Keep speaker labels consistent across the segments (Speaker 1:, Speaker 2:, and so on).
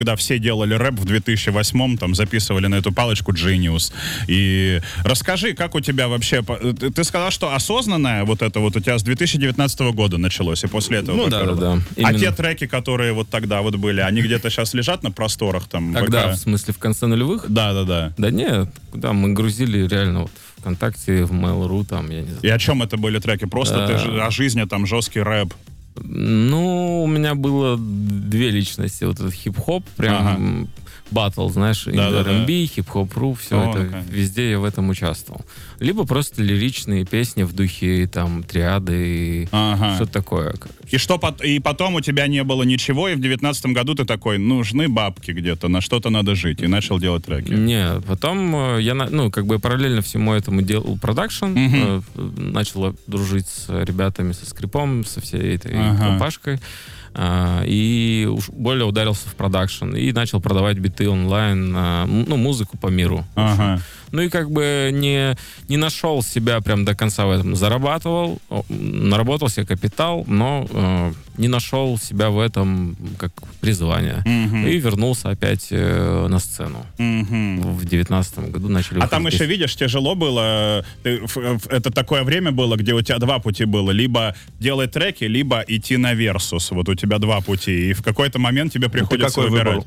Speaker 1: когда все делали рэп в 2008-м, там записывали на эту палочку Genius. И расскажи, как у тебя вообще... Ты сказал, что осознанное вот это вот у тебя с 2019 года началось, и после этого...
Speaker 2: Ну да.
Speaker 1: А те треки, которые вот тогда вот были, они где-то сейчас лежат на просторах там?
Speaker 2: Когда, в смысле, в конце нулевых?
Speaker 1: Да.
Speaker 2: Да нет, куда мы грузили реально вот ВКонтакте, в Mail.ru, там, я не знаю.
Speaker 1: И о чем это были треки? Просто о жизни, там, жесткий рэп?
Speaker 2: Ну, у меня было две личности. Вот этот хип-хоп, прям батл, знаешь, R&B, хип-хоп.ру, все это, везде я в этом участвовал. Либо просто лиричные песни в духе, там, триады, что такое.
Speaker 1: И потом у тебя не было ничего, и в 19-м году ты такой, нужны бабки где-то, на что-то надо жить, и начал делать треки.
Speaker 2: Не, потом я, параллельно всему этому делал продакшн, начал дружить с ребятами, со Скрипом, со всей этой компашкой. И уж более ударился в продакшн и начал продавать биты онлайн, музыку по миру. Ну и как бы не нашел себя прям до конца в этом. Зарабатывал, наработал себе капитал, но не нашел себя в этом как призвание. И вернулся опять на сцену. В 19-м году начали выходить.
Speaker 1: А там еще, видишь, тяжело было. Это такое время было, где у тебя два пути было. Либо делать треки, либо идти на Версус. Вот у тебя два пути. И в какой-то момент тебе приходится выбирать.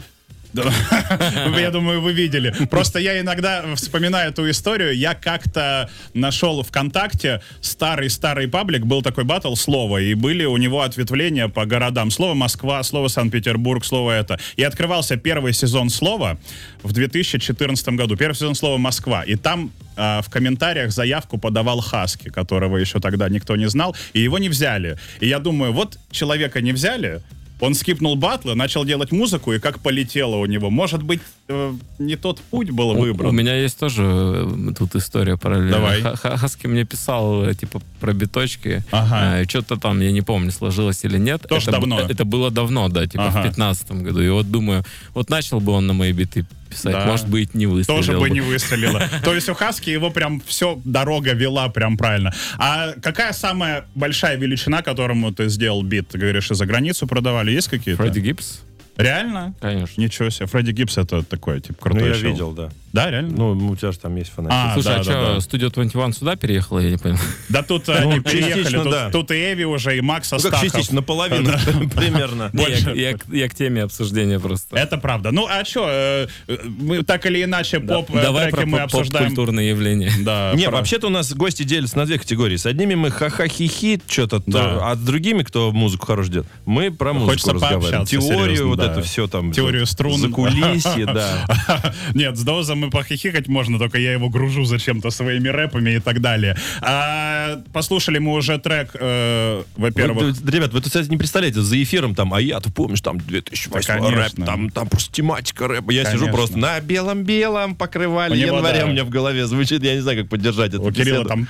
Speaker 1: Я думаю, вы видели. Просто я иногда вспоминаю эту историю. Я как-то нашел ВКонтакте старый паблик, был такой батл «Слово», и были у него ответвления по городам. Слово Москва, слово Санкт-Петербург, слово это. И открывался первый сезон «Слова» в 2014 году. Первый сезон «Слова Москва». И там в комментариях заявку подавал Хаски, которого еще тогда никто не знал, и его не взяли. И я думаю, вот человека не взяли, он скипнул батлы, начал делать музыку, и как полетело у него. Может быть, не тот путь был выбран.
Speaker 2: У меня есть тоже тут история параллельно.
Speaker 1: Давай.
Speaker 2: Хаски мне писал, типа, про биточки. Что-то там, я не помню, сложилось или нет.
Speaker 1: Тоже давно.
Speaker 2: Это было давно, да, типа в 15-м году. И вот думаю, вот начал бы он на мои биты писать, может быть, не выстрелил.
Speaker 1: Тоже бы не выстрелило. То есть у Хаски его прям все, дорога вела прям правильно. А какая самая большая величина, которому ты сделал бит? Ты говоришь, и за границу продавали? Есть какие-то?
Speaker 2: Фредди Гибс.
Speaker 1: Реально?
Speaker 2: Конечно.
Speaker 1: Ничего себе. Фредди Гибс это такой, типа, крутой
Speaker 3: я
Speaker 1: чел.
Speaker 3: видел, да.
Speaker 1: Да, реально?
Speaker 3: Ну, у тебя же там есть фанаты.
Speaker 2: Слушай, что, Studio 21 сюда переехала, я не понял.
Speaker 1: Да тут они переехали,
Speaker 3: да.
Speaker 1: Тут и Эви уже, и Макс Астахов.
Speaker 3: Как частично, наполовину примерно.
Speaker 2: Я к теме обсуждения просто.
Speaker 1: Это правда. Ну, а что, мы так или иначе поп-треки мы обсуждаем.
Speaker 2: Поп-культурные явления.
Speaker 1: Да,
Speaker 3: не, вообще-то у нас гости делятся на две категории. С одними мы ха-ха-хи-хи, что-то, а с другими, кто музыку хорошо делает, мы про музыку разговариваем. Теорию, вот это все там.
Speaker 1: Теорию струн.
Speaker 3: Закулисье, да.
Speaker 1: Нет, с Дозом мы похихикать можно, только я его гружу зачем-то своими рэпами и так далее. Послушали мы уже трек, во-первых...
Speaker 3: Ребят, вы тут, кстати, не представляете, за эфиром там, а я-то помнишь, там 2008 рэп, там просто тематика рэпа. Я сижу просто на белом-белом покрывале января, у меня в голове звучит, я не знаю, как поддержать эту
Speaker 1: У Кирилла
Speaker 3: беседу.
Speaker 1: там...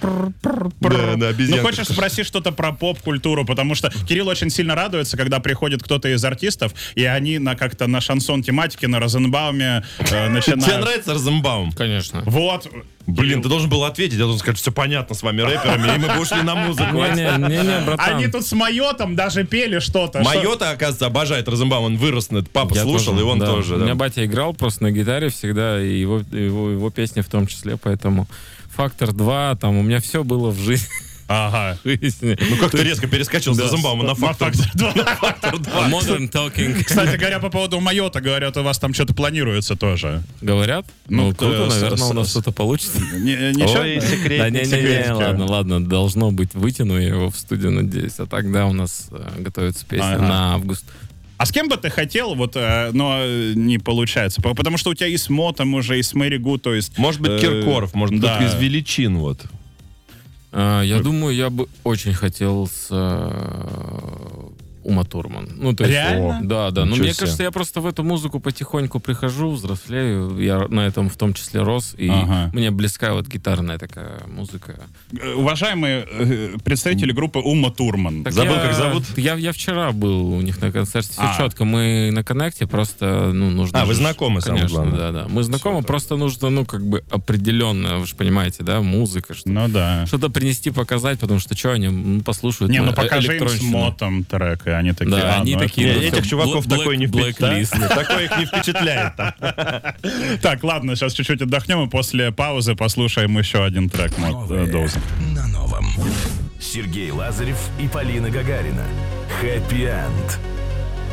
Speaker 1: Ну, хочешь спросить что-то про поп-культуру, потому что Кирилл очень сильно радуется, когда приходит кто-то из артистов, и они как-то на шансон-тематике, на Розенбауме начинают...
Speaker 3: Тебе нравится Розенбаум?
Speaker 2: Конечно.
Speaker 1: Вот.
Speaker 3: Блин, ты должен был ответить, я должен сказать, все понятно с вами рэперами, и мы бы ушли на музыку.
Speaker 2: Не, братан.
Speaker 1: Они тут с Майотом даже пели что-то.
Speaker 3: Майота, оказывается, обожает Розенбаум, он вырос, папа слушал, и он тоже.
Speaker 2: У меня батя играл просто на гитаре всегда, и его песни в том числе, поэтому «Фактор 2», там у меня все было в жизни.
Speaker 1: Ага.
Speaker 3: Ну как ты резко перескочил с Розенбаума на «Фактор 2».
Speaker 2: Modern Talking.
Speaker 1: Кстати говоря, по поводу Майота, говорят, у вас там что-то планируется тоже.
Speaker 2: Говорят? Ну, круто, наверное, у нас что-то получится.
Speaker 1: Ничего?
Speaker 3: Ой, секретик.
Speaker 2: Ладно, должно быть, вытяну я его в студию, надеюсь. А тогда у нас готовится песня на август.
Speaker 1: А с кем бы ты хотел, но не получается? Потому что у тебя и с Мотом уже, и с Мэри Гу, то есть...
Speaker 3: Может быть, Киркоров, может быть, из величин, вот.
Speaker 2: Я думаю, я бы очень хотел с Ума Турман. Ну, то есть,
Speaker 1: реально?
Speaker 2: Да. Но мне кажется, я просто в эту музыку потихоньку прихожу, взрослею. Я на этом в том числе рос. И мне близка вот гитарная такая музыка.
Speaker 1: Уважаемые представители группы Ума Турман.
Speaker 3: Забыл, как зовут?
Speaker 2: Я вчера был у них на концерте. Все четко. Мы на коннекте, просто нужно...
Speaker 3: вы знакомы, самое главное.
Speaker 2: Да. Мы знакомы, просто нужно, определенно, вы же понимаете, да, музыка.
Speaker 1: Ну да.
Speaker 2: Что-то принести, показать, потому что что они послушают?
Speaker 1: Не, покажи им с Мотом трек. они такие...
Speaker 2: Да, они такие...
Speaker 3: Этих чуваков такой не
Speaker 2: впечатляет.
Speaker 3: Такой их не впечатляет.
Speaker 1: Так, ладно, сейчас чуть-чуть отдохнем, и после паузы послушаем еще один трек Доза.
Speaker 4: На новом. Сергей Лазарев и Полина Гагарина. Хэппи Энд.